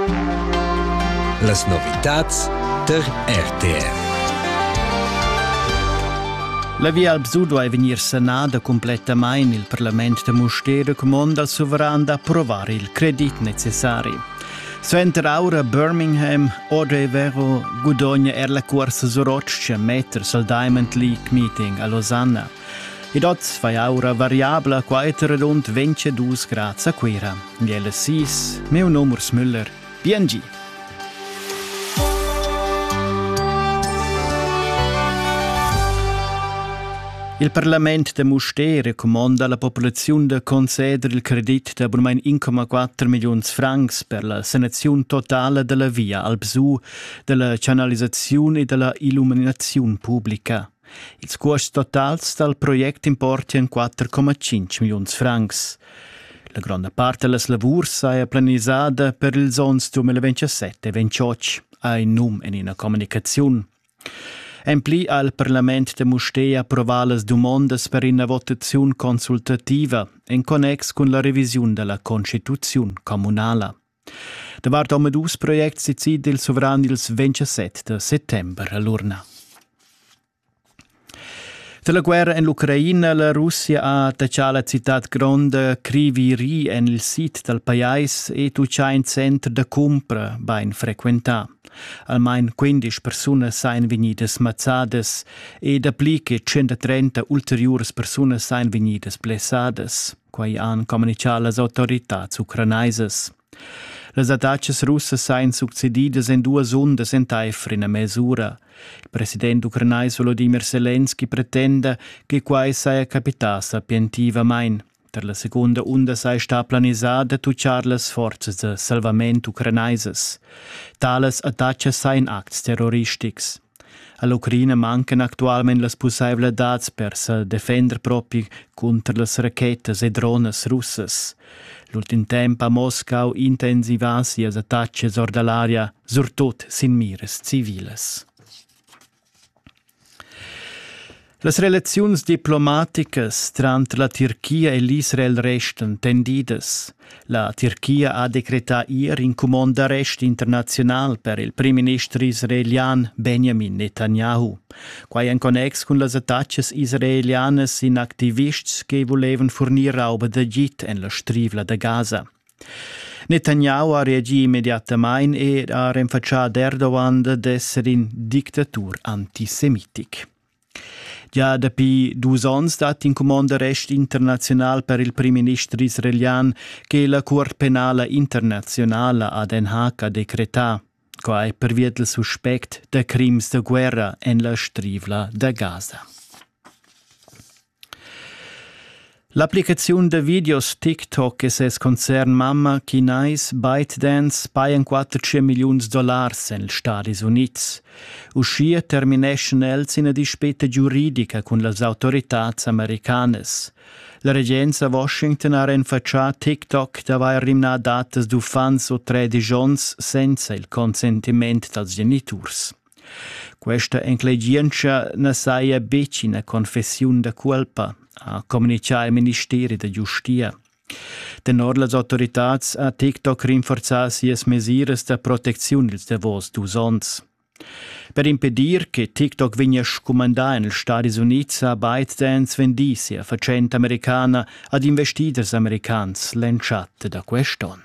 Las novitats der RTR. La via al Bsu deve venir sanada completamente. Il Parlamento de Mustér recomanda al sovrano da approvare il credito necessario. Suenter aura Birmingham, Audrey Vero guadagna la corsa su roccia meters al Diamond League Meeting a Losanna. E dort fai aura variabile quater rund 22 gradi a quera. Miele 6, meu numero Müller, BNG. Il Parlamento de Mustér recomanda alla popolazione di concedere il credito di ormai 1,4 milioni di francs per la sanazione totale della via al Bsu, della canalizzazione e della illuminazione pubblica. Il costo totale del progetto importa 4,5 milioni di francs. La grande parte delle lavori è planizzata per il zons 2027-28, a in nome e in comunicazione. Empli al Parlamento de Mustér approvare le domande per una votazione consultativa in connex con la revisione della Costituzione comunale. Davart om dus project si decide il sovrano il 27 settembre all'urna. Della guerra in l'Ucraina, la Russia ha attaccato la città grande Kryvyi Rih nel sito del paese e tuccia in centro da compra ben frequentà. Almeno 15 persone sono venite smazzate e da pliche 130 ulteriori persone sono venite blessate, quai hanno comunicato le autorità ucrainese. Le attacchi russe sono succedute in 2 onde in taifra in misura. Il presidente ucrainese Volodymyr Zelensky pretende che quai sia capitato pientivamente. Per la seconda onda sta planizzata tucciare le forze di salvamento ucrainese. Tales attacchi sono atti terroristici. All'Ucraina mancano attualmente le possibilità per se difendere proprio contro le racchette e droni russe. L'ultimo tempo a Mosca intensivano gli attacchi dall'aria, soprattutto in mires civiles. Le relazioni diplomatiche tra la Turchia e l'Israel restano tendidas. La Turchia ha decretato ieri in comando d'arresto internazionale per il primo ministro israeliano Benjamin Netanyahu, quai in connex con le attacchi israeliane in attivisti che volevano fornire roba da git en la strivla da Gaza. Netanyahu ha reagito immediatamente e ha rinfacciato Erdogan di essere in dittatura antisemitica. Già da più 2 anni stat in comando d'arresto internazionale per il primo ministro israeliano che la Corte Penale Internazionale a Den Haag ha decretato, quai per via del sospetto di crimini di guerra en la strivla da Gaza. L'applicazione de videos TikTok che ses concern mamma chinais ByteDance pagan $400 milioni negli Stati Uniti. Uscì termination els in una dispetta giuridica con le autorità americane. La regenza Washington ha rinfacciato TikTok da rimna datas du fans o 13 anni senza il consentimento dei genitori. Questa inclegenza ne saia becci una confessione da colpa, a comunicare il Ministero di Giustizia. Tenor le autorità a TikTok rinforzare le misure di protezione dei vos d'usons. Per impedir che TikTok venga scomandato negli Stati Uniti, a ByteDance vendisse a facente americana ad investitori americani lanciate da quest'anno.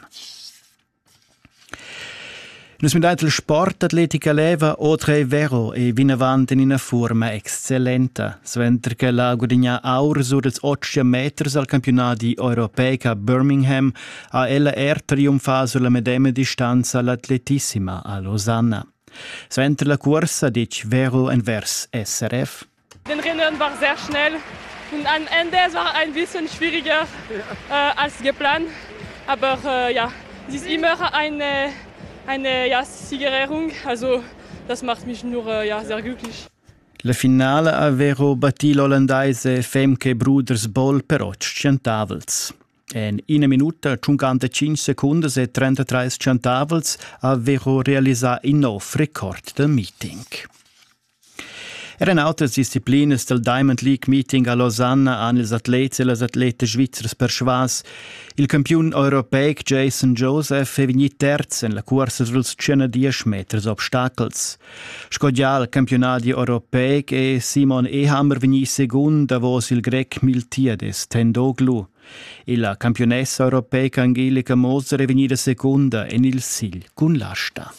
Nus mit il sport atletica leva Audrey Vero e viene avanti in una forma eccellente. Sventre che la guadagna aur su dels 8 metri al campionato europeo a Birmingham, ha ella trionfato sulla medesima distanza all'atletissima a Losanna. Sventre la corsa dice Vero invers SRF. Den Rennen war sehr schnell und am Ende war ein bisschen schwieriger als geplant, aber es ist immer eine Siegerehrung, also das macht mich nur sehr glücklich. La finale a Vero battì l'olandese Femke Broedersbol per 8 centavels. In 1 minuta, 55 secondi e 33 centavels a Vero realizzà il nuovo record del meeting. Eran autras disciplinas del Diamond League Meeting a Lausanna han ils atlets e las atletas svizzers per schwas. Il campion europeic Jason Joseph è vegnit terz en la corsa suls 10 meters obstacles. Scodial campionati europeic e Simon Ehammer vegni secund davos il grec Miltiades Tendoglu. E la campionessa europeica Angelica Moser è vegnida secunda en il Sil cun l'asta.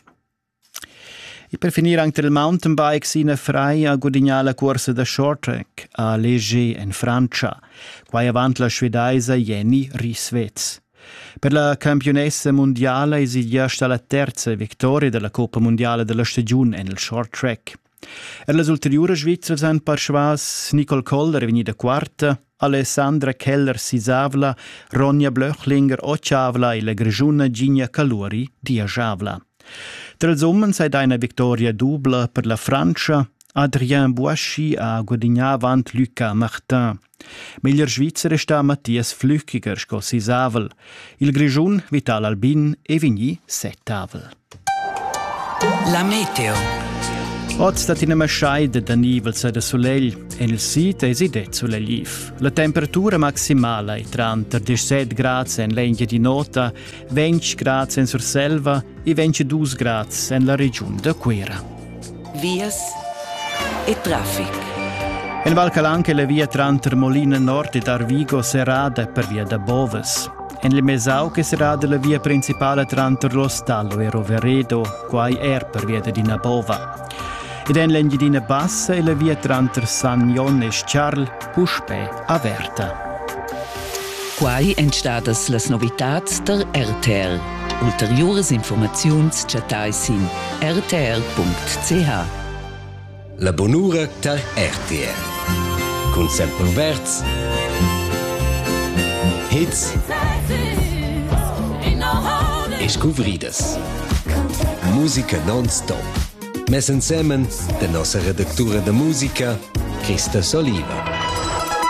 E per finire anche il mountain bike sina frei a guadagnare la corsa da short track a Léger in Francia, qua avant la svedesa Jenny Rissvets. Per la campionessa mondiale è stata la terza vittoria della Coppa Mondiale della stagione nel short track. E le ulteriori svizzere hanno per schwas Nicole Koller è venuta quarta, Alessandra Keller sisavla, Ronja Blöchlinger ochavla e la grigiuna Gigna Caluri diajavla. Tra els uomini è una vittoria dubla per la Francia. Adrien Boischi ha guadagnato avant Luca Martin. Miglior svizzere sta Mattias Flückiger sco sisavel. Il grigiun Vital Albin e vigni settavel. La meteo. Oggi sta in una scheide da nivels e da soleil e nel sito è sidet solegliv. La temperatura maximale è tra 17 gradi in Lengia di Nota, 20 gradi in Surselva e 22 gradi in la regione da Quera. Vias e traffic. In Val Calanche la via tra Molina Nord ed Arvigo serrada per via da Boves. In le Mesau che serrada la via principale tra Lo Stallo e Roveredo, quai per via di Nabova. Ed in l'Enghidina Bassa e la via tra San Jon e Charles, Puspè, averta. Quai entstadas las novitats der RTR. Ulteriores informaziuns chatais in rtr.ch. La bonura ter RTR. Con sempre verz. Hits. E scuvridas. Musica non-stop. Mes insieme, la nostra redactura de musica, Christa Soliva.